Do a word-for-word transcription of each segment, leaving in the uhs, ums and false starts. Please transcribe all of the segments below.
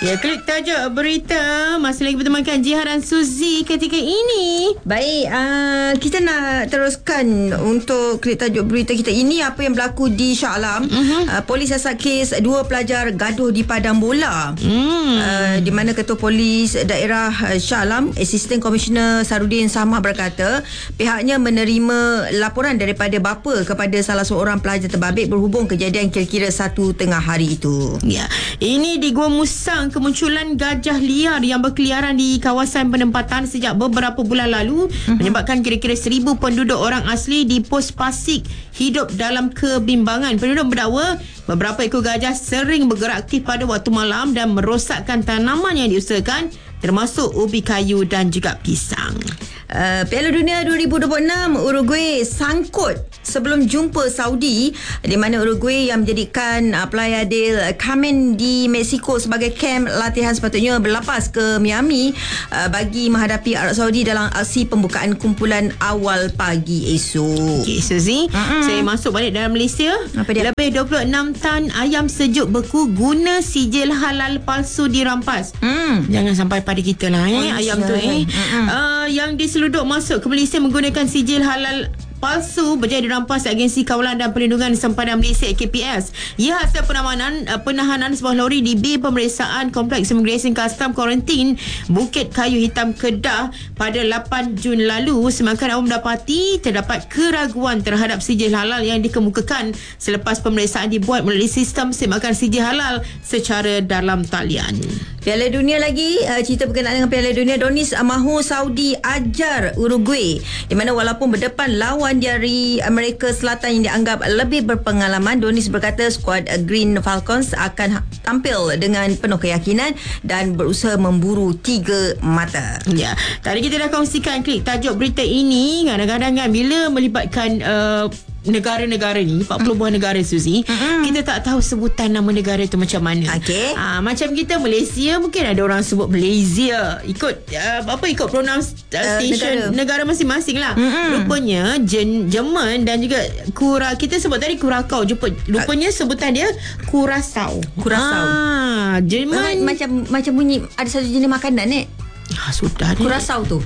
Ya, klik tajuk berita. Masih lagi bertemankan Jihan dan Suzy ketika ini. Baik, uh, kita nak teruskan untuk klik tajuk berita kita ini. Apa yang berlaku di Shah Alam. uh-huh. uh, Polis asas kes dua pelajar gaduh di padang bola. hmm. uh, Di mana Ketua Polis Daerah Shah Alam, Asisten Komisioner Sarudin Samah berkata pihaknya menerima laporan daripada bapa kepada salah seorang pelajar terbabit berhubung kejadian kira-kira satu tengah hari itu. Ya, ini di Gua Musang, kemunculan gajah liar yang berkeliaran di kawasan penempatan sejak beberapa bulan lalu uh-huh. menyebabkan kira-kira seribu penduduk orang asli di Pos Pasik hidup dalam kebimbangan. Penduduk berdakwa beberapa ekor gajah sering bergerak aktif pada waktu malam dan merosakkan tanaman yang diusahakan, termasuk ubi kayu dan juga pisang. Uh, Piala Dunia dua ribu dua puluh enam, Uruguay sangkut sebelum jumpa Saudi, di mana Uruguay yang menjadikan uh, Playa del Carmen di Mexico sebagai kamp latihan sepatutnya berlapas ke Miami uh, bagi menghadapi Arab Saudi dalam aksi pembukaan kumpulan awal pagi esok. Okey, Suzy, uh-uh. saya masuk balik dalam Malaysia. Apa dia? Lebih dua puluh enam tan ayam sejuk beku guna sijil halal palsu dirampas. Hmm. Jangan sampai pada kita lah eh, oh, ayam tu eh. Uh-uh. Uh, yang diseluduk masuk ke Malaysia menggunakan sijil halal palsu berjaya dirampas Agensi Kawalan dan Perlindungan Sempadan Malaysia A K P S. Ia hasil penahanan penahanan sebuah lori di Bir Pemeriksaan Kompleks Imigresen Custom Kuarantin Bukit Kayu Hitam Kedah pada lapan Jun lalu. Semakin awam mendapati terdapat keraguan terhadap sijil halal yang dikemukakan selepas pemeriksaan dibuat melalui sistem semakan sijil halal secara dalam talian. Piala Dunia lagi, uh, cerita berkenaan dengan Piala Dunia. Donis mahu Saudi ajar Uruguay, di mana walaupun berdepan lawan dari Amerika Selatan yang dianggap lebih berpengalaman, Donis berkata skuad Green Falcons akan tampil dengan penuh keyakinan dan berusaha memburu tiga mata. Ya, tadi kita dah kongsikan klik tajuk berita ini. Kadang-kadang kan bila melibatkan uh, negara-negara ni, empat puluh buah negara, Suzy, mm-hmm. kita tak tahu sebutan nama negara tu macam mana. Okay. Ah, macam kita Malaysia, mungkin ada orang sebut Malaysia ikut uh, apa ikut pronounce uh, station uh, negara. negara masing-masing lah. Mm-hmm. Rupanya Jen, Jerman dan juga Kura, kita sebut tadi Kurakau, rupanya sebutan dia Kurasau. Kurasau. Ah, Jerman macam macam bunyi ada satu jenis makanan ni. Ah, sudah ni. Kurasau tu.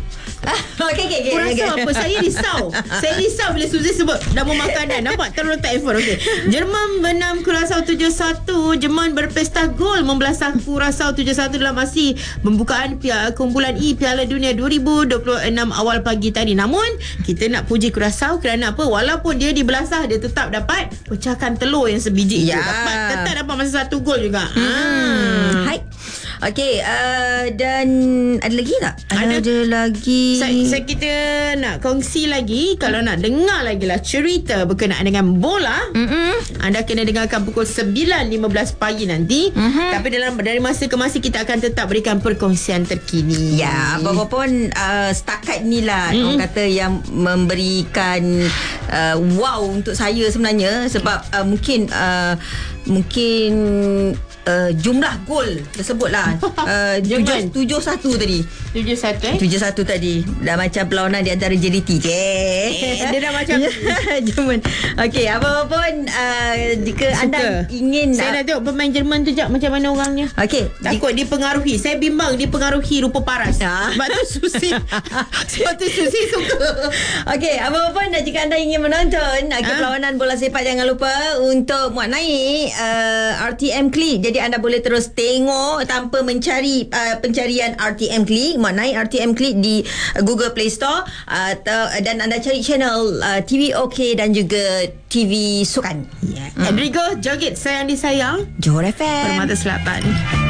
Okey okey okey. Kurasau apa? Saya risau. Saya risau bila Suzy sebut nama makanan. Nampak terlalu tak effort. Okey. Jerman menang Kurasau tujuh satu. Jerman berpesta gol membelasah Kurasau tujuh satu dalam aksi pembukaan Piala kumpulan E Piala Dunia dua ribu dua puluh enam awal pagi tadi. Namun kita nak puji Kurasau kerana apa? Walaupun dia dibelasah, dia tetap dapat pecahkan telur yang sebiji ya. itu. Dapat tetap dapat masa satu gol juga. Hmm. Hmm. Hai. Okey, uh, dan ada lagi tak? Ada, ada lagi. Saya, saya kita nak kongsi lagi. Kalau nak dengar lagi lah cerita berkenaan dengan bola, mm-hmm. anda kena dengarkan pukul sembilan lima belas pagi nanti. Mm-hmm. Tapi dalam dari masa ke masa kita akan tetap berikan perkongsian terkini. Ya, apa-apa pun uh, setakat ni lah mm-hmm. orang kata yang memberikan uh, wow untuk saya sebenarnya. Sebab uh, mungkin uh, mungkin Uh, jumlah gol tersebut lah uh, tujuh satu tadi tujuh satu eh tujuh satu tadi dah macam perlawanan di antara J D T je eh, dia dah macam Jerman. Okey, apa pun uh, jika Suka. anda ingin saya nak tengok pemain Jerman tu jap macam mana orangnya. Okey, takut di- dipengaruhi. Saya bimbang dipengaruhi rupa paras. Ha. Sebab tu Suzy sebab tu Suzy suka. Okey, apa pun jika anda ingin menonton ha? perlawanan bola sepak, jangan lupa untuk muat naik uh, R T M Click. Jadi anda boleh terus tengok tanpa mencari uh, pencarian R T M Click. Muat naik R T M Click di uh, Google Play Store uh, ter- dan anda cari channel uh, T V OK dan juga T V Sukan. Yeah. Hmm. Enrico Joget, sayang disayang, Johor F M, Permata Selatan.